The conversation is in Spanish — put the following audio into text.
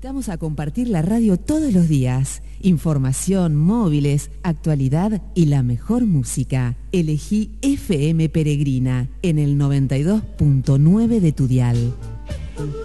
invitamos a compartir la radio todos los días. Información, móviles, actualidad y la mejor música. Elegí FM Peregrina en el 92.9 de tu dial.